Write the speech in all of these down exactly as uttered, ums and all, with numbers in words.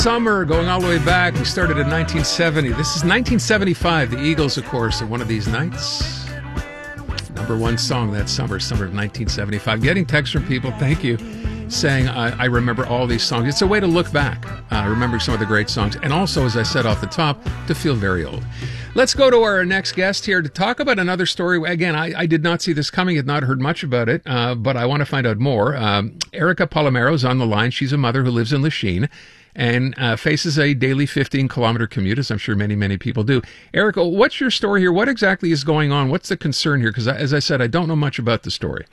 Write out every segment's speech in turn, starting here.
Summer, going all the way back. We started in nineteen seventy. This is nineteen seventy-five. The Eagles, of course, and one of these nights. Number one song that summer, summer of nineteen seventy-five. Getting texts from people, thank you, saying, I, I remember all these songs. It's a way to look back, uh, remembering some of the great songs. And also, as I said off the top, to feel very old. Let's go to our next guest here to talk about another story. Again, I, I did not see this coming, had not heard much about it, uh, but I want to find out more. Um, Erica Palomero is on the line. She's a mother who lives in Lachine and uh, faces a daily fifteen-kilometer commute, as I'm sure many, many people do. Erica, what's your story here? What exactly is going on? What's the concern here? Because, as I said, I don't know much about the story.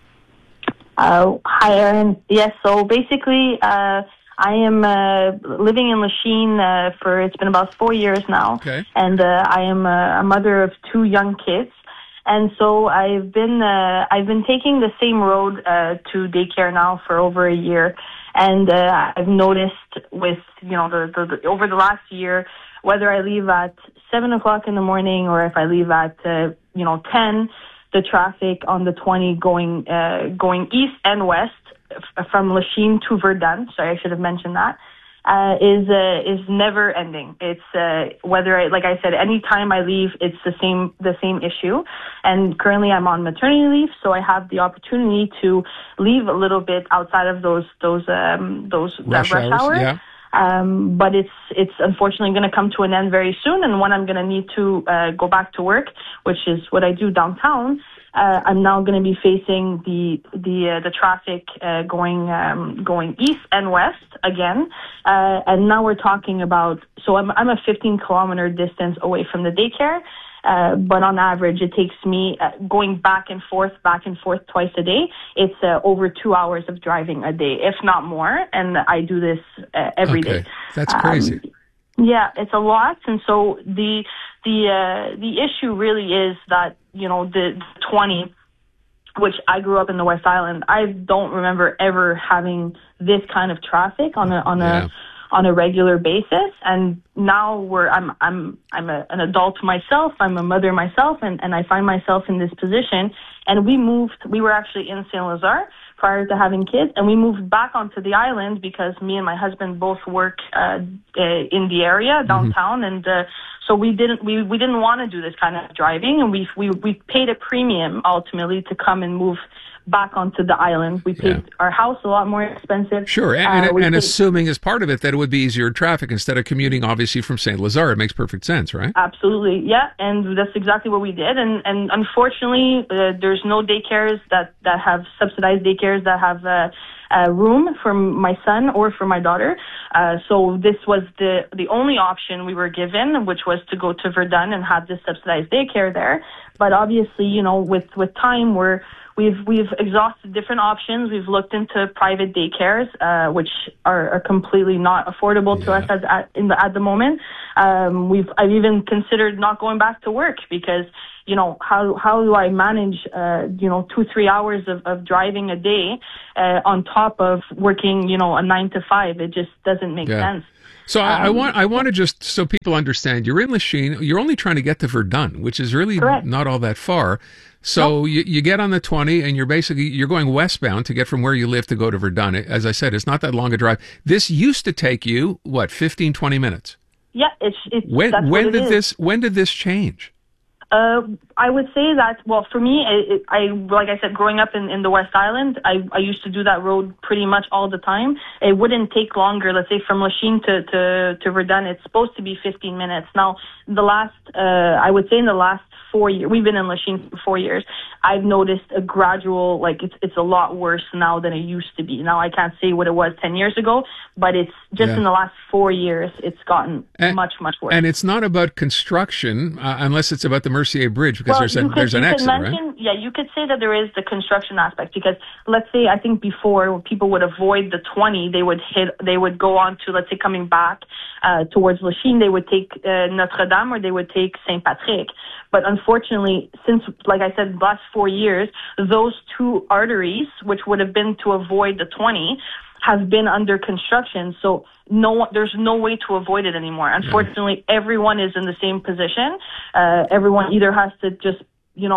Uh, hi, Aaron. Yes, so basically, uh, I am uh, living in Lachine uh, for, it's been about four years now. Okay. And uh, I am a, a mother of two young kids. And so I've been uh, I've been taking the same road uh, to daycare now for over a year. And uh, I've noticed with, you know, the, the, the over the last year, whether I leave at seven o'clock in the morning or if I leave at, uh, you know, ten, the traffic on the twenty going uh, going east and west f- from Lachine to Verdun, sorry, I should have mentioned that, uh, is uh, is never ending. It's uh, whether, I, like I said, any time I leave, it's the same the same issue. And currently I'm on maternity leave, so I have the opportunity to leave a little bit outside of those those um, those Rush, that rush hours, hour. yeah. Um, but it's it's unfortunately going to come to an end very soon, and when I'm going to need to uh, go back to work, which is what I do downtown, uh, I'm now going to be facing the the uh, the traffic uh, going um, going east and west again, uh, and now we're talking about. So I'm I'm a fifteen kilometer distance away from the daycare. Uh, but on average, it takes me uh, going back and forth, back and forth twice a day. It's uh, over two hours of driving a day, if not more. And I do this uh, every okay. day. That's crazy. Um, yeah, it's a lot. And so the the uh, the issue really is that, you know, the twenty, which I grew up in the West Island, I don't remember ever having this kind of traffic on a on Yeah. a on a regular basis. And now we're I'm I'm I'm a, an adult myself, I'm a mother myself, and, and I find myself in this position. And we moved we were actually in Saint Lazare prior to having kids, and we moved back onto the island because me and my husband both work uh, uh in the area downtown. Mm-hmm. And uh, so we didn't we, we didn't want to do this kind of driving, and we we we paid a premium ultimately to come and move back onto the island. We paid Yeah. our house a lot more expensive. Sure, and, Uh, and, we and paid- assuming as part of it that it would be easier traffic instead of commuting, obviously, from Saint Lazare. It makes perfect sense, right? Absolutely, yeah, and that's exactly what we did. And and unfortunately, uh, there's no daycares that, that have subsidized daycares that have uh, uh, room for my son or for my daughter. Uh, so this was the the only option we were given, which was to go to Verdun and have this subsidized daycare there. But obviously, you know, with with time, we're We've we've exhausted different options. We've looked into private daycares, uh, which are, are completely not affordable to Yeah. us as, at in the, at the moment. Um, we've I've even considered not going back to work because, you know, how how do I manage uh, you know two three hours of, of driving a day uh, on top of working, you know, a nine to five? It just doesn't make Yeah. sense. So I, I Um, want I want to just so people understand. You're in Lachine. You're only trying to get to Verdun, which is really Correct. not all that far. So you, you get on the twenty, and you're basically you're going westbound to get from where you live to go to Verdun. As I said, it's not that long a drive. This used to take you what fifteen, twenty minutes. Yeah, it's it's When that's when what it did is. this when did this change? Uh, I would say that, well, for me, it, I, like I said, growing up in, in the West Island, I, I used to do that road pretty much all the time. It wouldn't take longer. Let's say from Lachine to, to, to Verdun, it's supposed to be fifteen minutes. Now, the last, uh, I would say in the last four years, we've been in Lachine for four years, I've noticed a gradual, like it's, it's a lot worse now than it used to be. Now, I can't say what it was ten years ago, but it's just Yeah. in the last four years, it's gotten And- much, much worse. And it's not about construction, uh, unless it's about the Mercier Bridge, because Well, there's, a, you could, there's an you could exit, mention, right? Yeah, you could say that there is the construction aspect because let's say I think before people would avoid the twenty, they would hit, they would go on to, let's say, coming back uh, towards Lachine, they would take uh, Notre Dame or they would take Saint Patrick. But unfortunately, since, like I said, the last four years, those two arteries, which would have been to avoid the twenty, have been under construction. So no, there's no way to avoid it anymore. Unfortunately, everyone is in the same position. Uh, everyone either has to just, you know,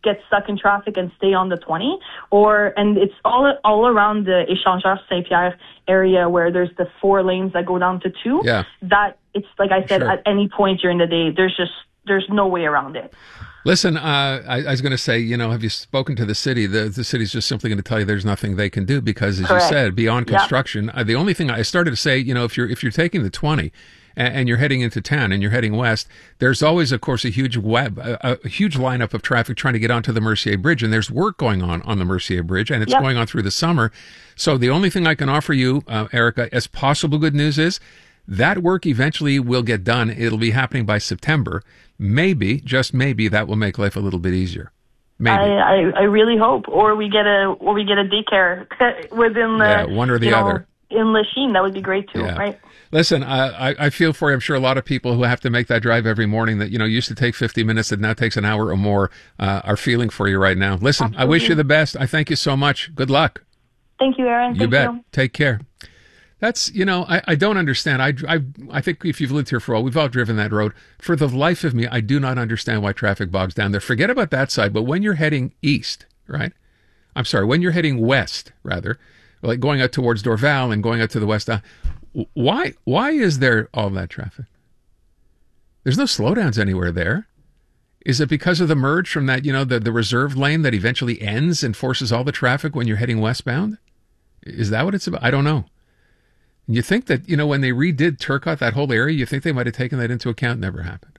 get stuck in traffic and stay on the twenty, or and it's all all around the Échangeur Saint-Pierre area where there's the four lanes that go down to two. Yeah. That it's like I said, Sure. at any point during the day, there's just there's no way around it. Listen, uh, I, I was going to say, you know, have you spoken to the city? The the city's just simply going to tell you there's nothing they can do because, as Correct. you said, beyond Yep. construction, uh, the only thing I started to say, you know, if you're if you're taking the twenty and, and you're heading into town and you're heading west, there's always, of course, a huge web, a, a huge lineup of traffic trying to get onto the Mercier Bridge, and there's work going on on the Mercier Bridge, and it's Yep. going on through the summer. So the only thing I can offer you, uh, Erica, as possible good news is that work eventually will get done. It'll be happening by September. Maybe, just maybe, that will make life a little bit easier. Maybe. I, I, I really hope, or we get a or we get a daycare within the Yeah, one or the you know, other. in Lachine. That would be great too, Yeah. right? Listen, I, I I feel for you. I'm sure a lot of people who have to make that drive every morning that, you know, used to take fifty minutes that now takes an hour or more uh, are feeling for you right now. Listen, Absolutely. I wish you the best. I thank you so much. Good luck. Thank you, Aaron. You Thank bet. you. Take care. That's, you know, I, I don't understand. I, I, I think if you've lived here for a while, we've all driven that road. For the life of me, I do not understand why traffic bogs down there. Forget about that side, but when you're heading east, right? I'm sorry, when you're heading west, rather, like going out towards Dorval and going out to the west, uh, why, why is there all that traffic? There's no slowdowns anywhere there. Is it because of the merge from that, you know, the, the reserved lane that eventually ends and forces all the traffic when you're heading westbound? Is that what it's about? I don't know. You think that, you know, when they redid Turcotte, that whole area, you think they might have taken that into account? Never happened.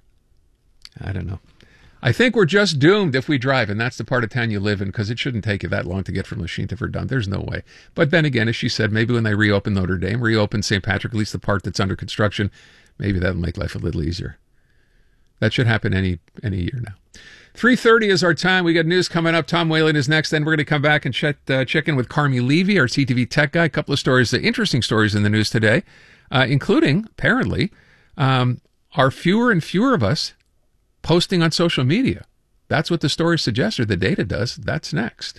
I don't know. I think we're just doomed if we drive, and that's the part of town you live in, because it shouldn't take you that long to get from Lachine to Verdun. There's no way. But then again, as she said, maybe when they reopen Notre Dame, reopen Saint Patrick, at least the part that's under construction, maybe that'll make life a little easier. That should happen any any year now. three thirty is our time. We got news coming up. Tom Whalen is next. Then we're going to come back and check, uh, check in with Carmi Levy, our C T V tech guy. A couple of stories, uh, interesting stories in the news today, uh, including, apparently, um, are fewer and fewer of us posting on social media. That's what the story suggests, or the data does. That's next.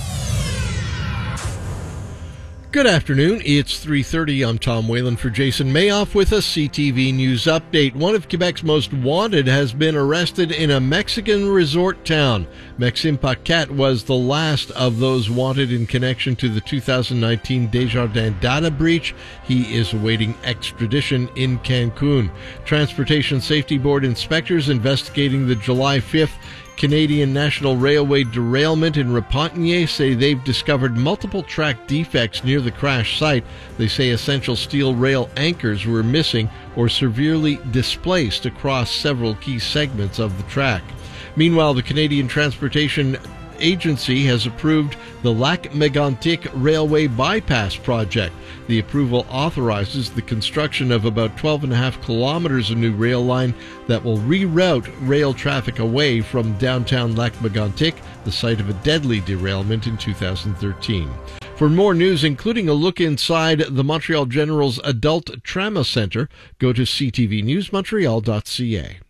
Good afternoon. It's three thirty. I'm Tom Whalen for Jason Mayoff with a C T V News update. One of Quebec's most wanted has been arrested in a Mexican resort town. Maxime Paquette was the last of those wanted in connection to the two thousand nineteen Desjardins data breach. He is awaiting extradition in Cancun. Transportation Safety Board inspectors investigating the July fifth Canadian National Railway derailment in Repentigny say they've discovered multiple track defects near the crash site. They say essential steel rail anchors were missing or severely displaced across several key segments of the track. Meanwhile, the Canadian Transportation Agency has approved the Lac Mégantic Railway Bypass Project. The approval authorizes the construction of about twelve and a half kilometers of new rail line that will reroute rail traffic away from downtown Lac Mégantic, the site of a deadly derailment in two thousand thirteen. For more news, including a look inside the Montreal General's Adult Trauma Center, go to c t v news montreal dot c a.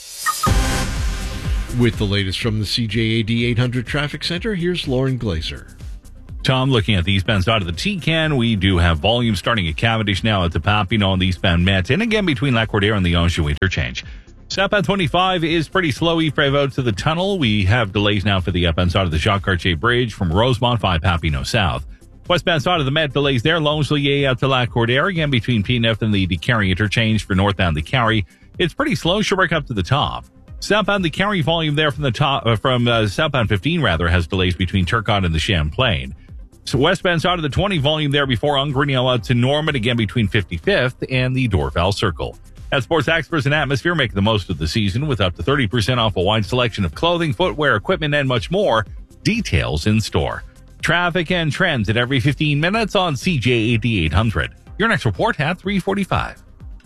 With the latest from the C J A D eight hundred Traffic Center, here's Lauren Glazer. Tom, looking at the eastbound side of the T-Can, we do have volume starting at Cavendish now at the Papineau on the eastbound Met, and again between Lac-Cordaire and the Anjou interchange. Southbound twenty-five is pretty slow. Yves out to the tunnel. We have delays now for the upbound side of the Jacques-Cartier Bridge from Rosemont by Papineau South. Westbound side of the Met, delays there. Longueuil out to Lac-Cordaire, again between P N F and the DeCarry interchange for northbound DeCarry. It's pretty slow. Sherbrooke up to the top. Southbound the Carry volume there from the top, uh, from uh, southbound fifteen rather, has delays between Turcotte and the Champlain. So westbound side of the twenty volume there before Ungrignell out to Norman, again between fifty-fifth and the Dorval Circle. At Sports Experts and Atmosphere, make the most of the season with up to thirty percent off a wide selection of clothing, footwear, equipment, and much more. Details in store. Traffic and trends at every fifteen minutes on C J A D eight hundred. Your next report at three forty-five.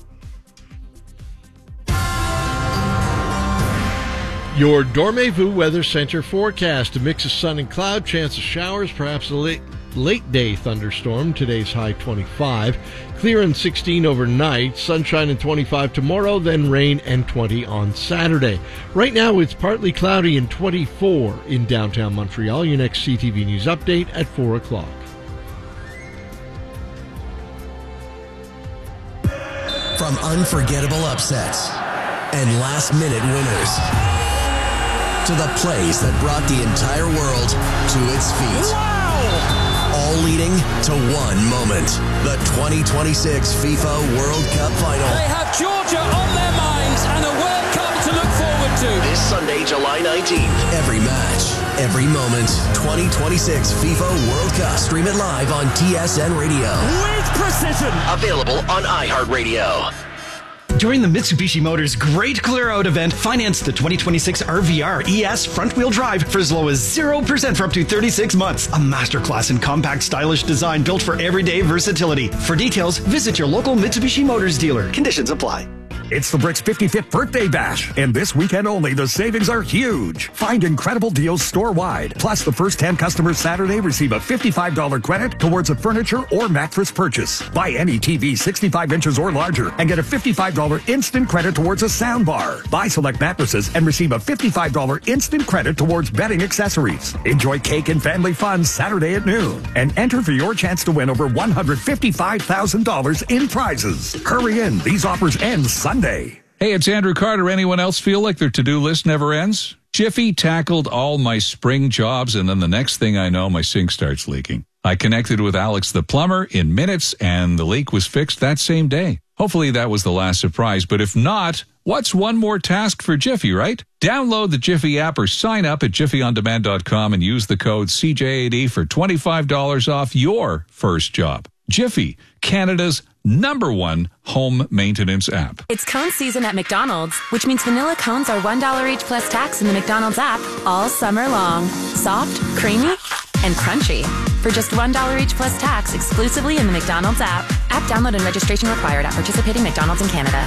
Your Dormez-vous Weather Center forecast. A mix of sun and cloud, chance of showers, perhaps a late, late day thunderstorm. Today's high twenty-five. Clear and sixteen overnight. Sunshine and twenty-five tomorrow, then rain and twenty on Saturday. Right now it's partly cloudy and twenty-four in downtown Montreal. Your next C T V News update at four o'clock. From unforgettable upsets and last-minute winners to the plays that brought the entire world to its feet. Wow! All leading to one moment. The twenty twenty-six FIFA World Cup Final. They have Georgia on their minds and a World Cup to look forward to. This Sunday, July nineteenth. Every match, every moment. twenty twenty-six FIFA World Cup. Stream it live on T S N Radio. With precision. Available on iHeartRadio. During the Mitsubishi Motors Great Clear Out event, finance the twenty twenty-six R V R E S front-wheel drive for as low as zero percent for up to thirty-six months. A masterclass in compact, stylish design built for everyday versatility. For details, visit your local Mitsubishi Motors dealer. Conditions apply. It's the Bricks fifty-fifth Birthday Bash, and this weekend only, the savings are huge. Find incredible deals store-wide. Plus, the first ten customers Saturday receive a fifty-five dollars credit towards a furniture or mattress purchase. Buy any T V sixty-five inches or larger and get a fifty-five dollars instant credit towards a sound bar. Buy select mattresses and receive a fifty-five dollars instant credit towards bedding accessories. Enjoy cake and family fun Saturday at noon, and enter for your chance to win over one hundred fifty-five thousand dollars in prizes. Hurry in. These offers end Sunday. Hey, it's Andrew Carter. Anyone else feel like their to-do list never ends? Jiffy tackled all my spring jobs, and then the next thing I know, my sink starts leaking. I connected with Alex the plumber in minutes, and the leak was fixed that same day. Hopefully that was the last surprise, but if not, what's one more task for Jiffy, right? Download the Jiffy app or sign up at jiffy on demand dot com and use the code C J A D for twenty-five dollars off your first job. Jiffy, Canada's number one home maintenance app. It's cone season at McDonald's, which means vanilla cones are one dollar each plus tax in the McDonald's app all summer long. Soft, creamy, and crunchy. For just one dollar each plus tax exclusively in the McDonald's app. App download and registration required at participating McDonald's in Canada.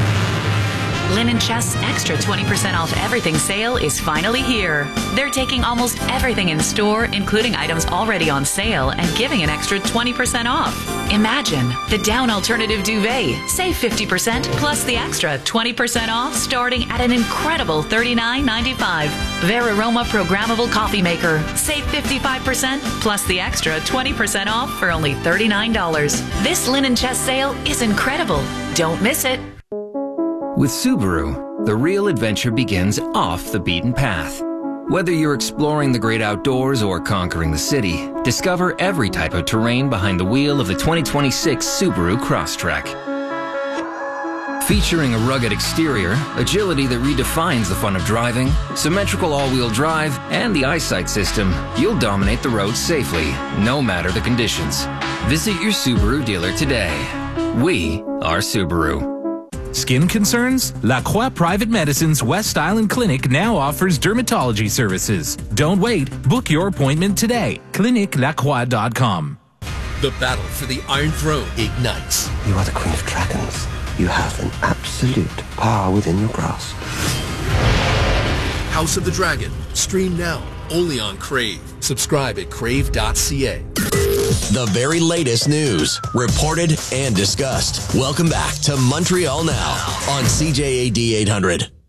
Linen Chest's extra twenty percent off everything sale is finally here. They're taking almost everything in store, including items already on sale, and giving an extra twenty percent off. Imagine the down alternative duvet. Save fifty percent plus the extra twenty percent off starting at an incredible thirty-nine ninety-five. Veraroma programmable coffee maker. Save fifty-five percent plus the extra twenty percent off for only thirty-nine dollars. This Linen Chest sale is incredible. Don't miss it. With Subaru, the real adventure begins off the beaten path. Whether you're exploring the great outdoors or conquering the city, discover every type of terrain behind the wheel of the twenty twenty-six Subaru Crosstrek. Featuring a rugged exterior, agility that redefines the fun of driving, symmetrical all-wheel drive, and the eyesight system, you'll dominate the road safely, no matter the conditions. Visit your Subaru dealer today. We are Subaru. Skin concerns? La Croix Private Medicine's West Island Clinic now offers dermatology services. Don't wait. Book your appointment today. clinic la croix dot com. The battle for the Iron Throne ignites. You are the Queen of Dragons. You have an absolute power within your grasp. House of the Dragon. Stream now. Only on Crave. Subscribe at crave dot c a. The very latest news, reported and discussed. Welcome back to Montreal Now on C J A D eight hundred.